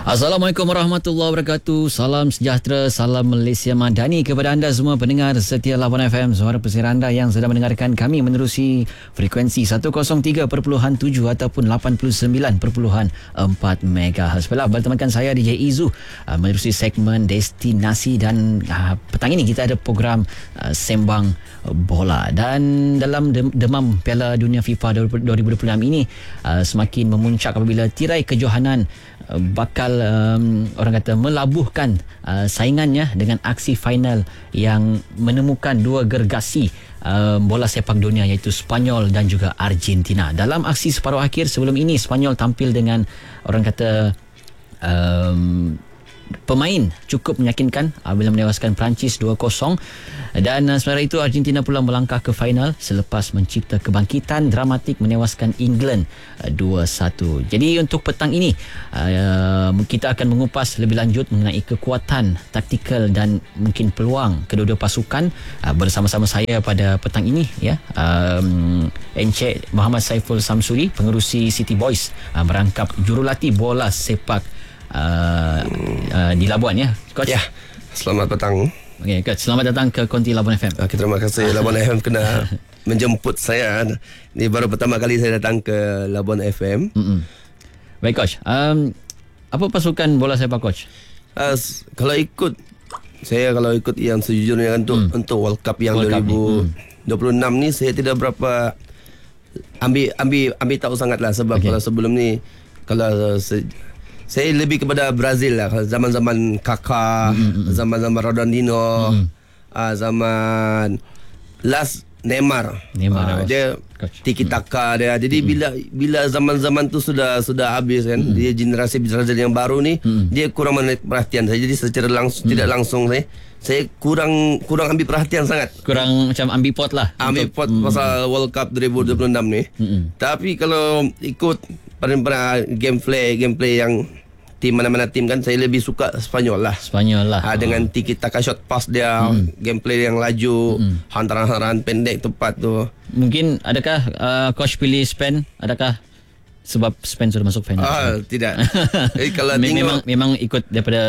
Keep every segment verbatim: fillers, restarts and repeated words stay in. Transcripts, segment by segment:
Assalamualaikum warahmatullahi wabarakatuh. Salam sejahtera, salam Malaysia Madani kepada anda semua pendengar setia Labuan F M, suara pesisir anda yang sedang mendengarkan kami menerusi frekuensi seratus tiga perpuluhan tujuh ataupun lapan puluh sembilan perpuluhan empat megahertz. Baiklah, bertemankan saya D J Izu uh, menerusi segmen Destinasi, dan uh, petang ini kita ada program uh, Sembang Bola. Dan dalam demam Piala Dunia FIFA dua ribu dua puluh enam ini uh, semakin memuncak apabila tirai kejohanan uh, bakal um, orang kata melabuhkan uh, saingannya dengan aksi final yang menemukan dua gergasi uh, bola sepak dunia, iaitu Sepanyol dan juga Argentina. Dalam aksi separuh akhir sebelum ini, Sepanyol tampil dengan orang kata um, pemain cukup meyakinkan uh, bila menewaskan Perancis dua kosong, dan uh, sementara itu Argentina pula melangkah ke final selepas mencipta kebangkitan dramatik menewaskan England uh, dua satu. Jadi untuk petang ini uh, kita akan mengupas lebih lanjut mengenai kekuatan taktikal dan mungkin peluang kedua-dua pasukan uh, bersama-sama saya pada petang ini, ya. um, Encik Muhammad Saiful Samsuri, pengerusi City Boys, uh, merangkap jurulatih bola sepak Uh, uh, di Labuan, ya, Coach? Ya, selamat petang. Okay, Coach, selamat datang ke Konti Labuan F M. Okay, terima kasih. Labuan F M kena menjemput saya. Ini baru pertama kali saya datang ke Labuan F M. Mm-mm. Baik, Coach. Um, apa pasukan bola sepak, Coach? Uh, kalau ikut, saya kalau ikut yang sejujurnya untuk mm. untuk World Cup yang World dua ribu dua puluh enam mm. ni, saya tidak berapa ambil ambil ambil tahu sangatlah, sebab okay. kalau sebelum ni kalau se- saya lebih kepada Brazil lah. Zaman-zaman Kaká, mm-hmm. zaman-zaman Ronaldinho, mm-hmm. uh, zaman last Neymar. Neymar uh, dia tiki-taka dia. Jadi mm-hmm. bila bila zaman-zaman tu sudah sudah habis kan, mm-hmm. dia generasi Brazil yang baru ni, mm-hmm. dia kurang menarik perhatian saya. Jadi secara langsung mm-hmm. tidak langsung saya saya kurang kurang ambil perhatian sangat. Kurang macam ambil pot lah. Ambil pot mm-hmm. pasal World Cup dua ribu dua puluh enam ni. Mm-hmm. Tapi kalau ikut pada gameplay gameplay yang tim mana-mana tim kan, saya lebih suka Sepanyol lah. Sepanyol lah. Ha, dengan oh. tiki-taka shot pass dia, mm. gameplay yang laju, mm. hantaran-hantaran pendek tepat tu. Mungkin adakah uh, coach pilih Spain? Adakah sebab Spain sudah masuk final? Ah, tidak. Jadi kalau Mem- tengok, memang memang ikut daripada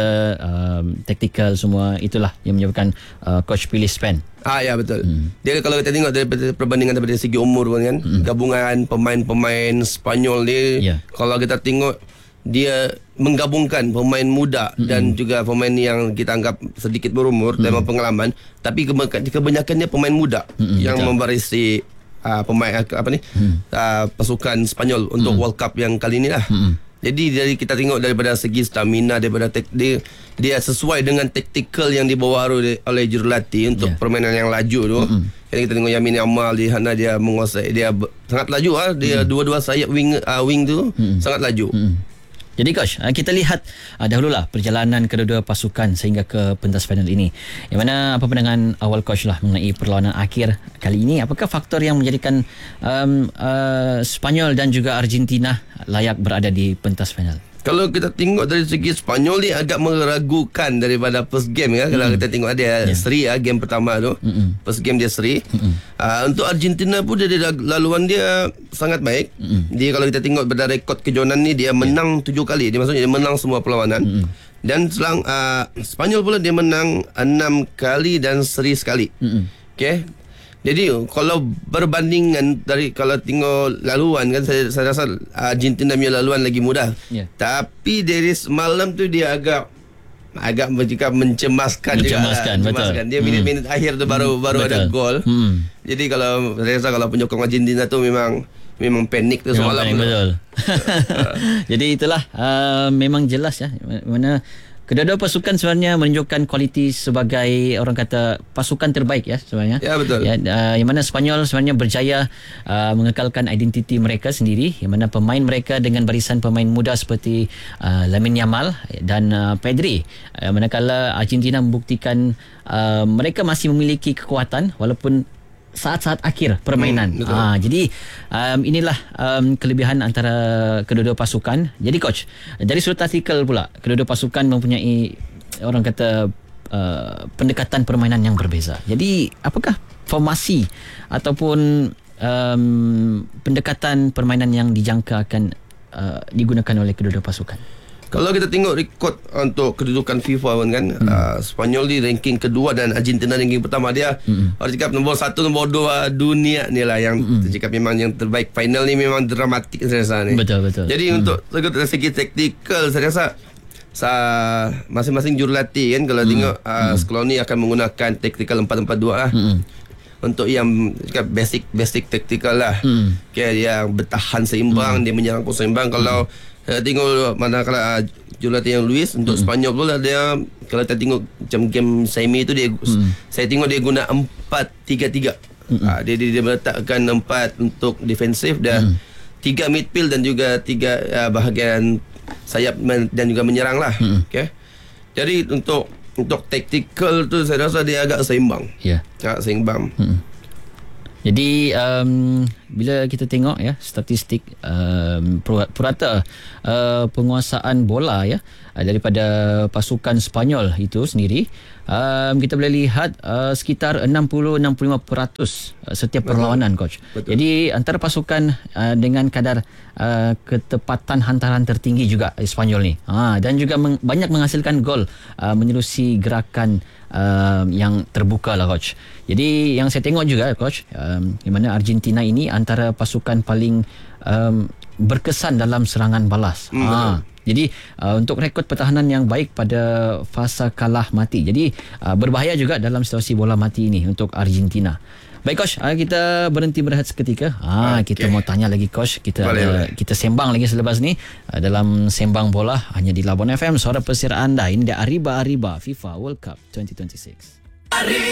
um, tactical semua, itulah yang menyebabkan uh, coach pilih Spain. Ah, ya, betul. Hmm. Dia kalau kita tengok daripada perbandingan daripada segi umur pun kan, hmm. gabungan pemain-pemain Sepanyol ni, yeah. kalau kita tengok dia menggabungkan pemain muda mm-hmm. dan juga pemain yang kita anggap sedikit berumur mm-hmm. dan pengalaman, tapi kebanyakannya pemain muda mm-hmm. yang betul. membarisi uh, pemain apa ni mm-hmm. uh, pasukan Sepanyol untuk mm-hmm. World Cup yang kali ini lah. Mm-hmm. Jadi dari kita tengok daripada segi stamina, daripada tek, dia, dia sesuai dengan taktikal yang dibawa oleh, oleh jurulatih untuk yeah. permainan yang laju tu. Mm-hmm. Jadi kita tengok Yamin Yamal di sana, dia menguasai, dia sangat laju ah, dia mm-hmm. dua-dua sayap wing uh, wing tu mm-hmm. sangat laju. Mm-hmm. Jadi coach, kita lihat uh, dahululah perjalanan kedua-dua pasukan sehingga ke pentas final ini. Yang mana apa pandangan awal coach lah mengenai perlawanan akhir kali ini? Apakah faktor yang menjadikan um, uh, Sepanyol dan juga Argentina layak berada di pentas final? Kalau kita tengok dari segi Sepanyol ni agak meragukan daripada first game kan. Mm. Kalau kita tengok dia yeah. seri lah game pertama tu. Mm-mm. First game dia seri. Uh, untuk Argentina pun dia, dia laluan dia sangat baik. Mm-mm. Dia kalau kita tengok pada rekod kejohanan ni, dia menang tujuh yeah. kali. Dia maksudnya dia menang semua perlawanan. Mm-mm. Dan selang uh, Sepanyol pula dia menang enam kali dan seri sekali. Okey. Jadi kalau berbandingan dari kalau tengok laluan kan, saya, saya rasa Argentina punya laluan lagi mudah. Yeah. Tapi dari semalam tu dia agak agak bercakap mencemaskan, mencemaskan juga. Mencemaskan. Dia minit-minit hmm. akhir tu baru hmm. baru betul. ada gol. Hmm. Jadi kalau saya rasa kalau penyokong Argentina tu memang memang panik tu memang semalam. Panik, betul. Jadi itulah uh, memang jelas ya, mana kedua-dua pasukan sebenarnya menunjukkan kualiti sebagai orang kata pasukan terbaik ya sebenarnya. Ya, betul. Ya, uh, yang mana Sepanyol sebenarnya berjaya uh, mengekalkan identiti mereka sendiri, yang mana pemain mereka dengan barisan pemain muda seperti uh, Lamine Yamal dan uh, Pedri. Uh, manakala Argentina membuktikan uh, mereka masih memiliki kekuatan walaupun saat-saat akhir permainan. Hmm, ha, jadi um, inilah um, kelebihan antara kedua-dua pasukan. Jadi coach, dari sudut taktikal pula, kedua-dua pasukan mempunyai orang kata uh, pendekatan permainan yang berbeza. Jadi apakah formasi ataupun um, pendekatan permainan yang dijangka akan uh, digunakan oleh kedua-dua pasukan? Kalau kita tengok rekod untuk kedudukan FIFA pun kan, hmm. uh, Sepanyol di ranking kedua dan Argentina ranking pertama. Dia hmm. orang cakap nombor satu, nombor dua dunia ni lah yang hmm. cakap memang yang terbaik. Final ni memang dramatik saya rasa ni. Betul betul. Jadi hmm. untuk dari segi taktikal saya rasa sa, masing-masing jurulatih kan kalau hmm. tengok uh, hmm. Scaloni akan menggunakan taktikal empat empat dua lah. Hmm. Untuk yang cakap basic basic taktikal lah. Hmm. Okay, dia bertahan seimbang, hmm. dia menyerang pun seimbang. Kalau hmm. saya tengok mana kalau uh, jurulatih yang Luis untuk hmm. Sepanyol pula dia kalau kita tengok macam game semi tu dia hmm. saya tengok dia guna empat tiga tiga. Hmm. Uh, dia, dia dia meletakkan empat untuk defensif dan hmm. tiga midfield dan juga tiga uh, bahagian sayap dan juga menyerang lah. Hmm. Okay. Jadi untuk untuk tactical tu saya rasa dia agak seimbang. Ya. Yeah. Agak seimbang. Hmm. Jadi um, bila kita tengok ya statistik um, purata uh, penguasaan bola ya daripada pasukan Sepanyol itu sendiri, um, kita boleh lihat uh, sekitar enam puluh enam puluh lima peratus setiap perlawanan. Betul. Coach. Betul. Jadi antara pasukan uh, dengan kadar uh, ketepatan hantaran tertinggi juga Sepanyol ni. Ha, dan juga meng, banyak menghasilkan gol uh, menerusi gerakan Uh, yang terbuka lah coach. Jadi yang saya tengok juga coach, um, di mana Argentina ini antara pasukan paling um, berkesan dalam serangan balas. Mm, ha. Jadi uh, untuk rekod pertahanan yang baik pada fasa kalah mati. Jadi uh, berbahaya juga dalam situasi bola mati ini untuk Argentina. Baik coach, uh, kita berhenti berehat seketika. Ah, okay. Kita mau tanya lagi coach. Kita boleh, ada, boleh. kita sembang lagi selepas ni uh, dalam Sembang Bola hanya di Labuan F M, suara pesir anda. Ini dia Arriba Arriba FIFA World Cup twenty twenty-six.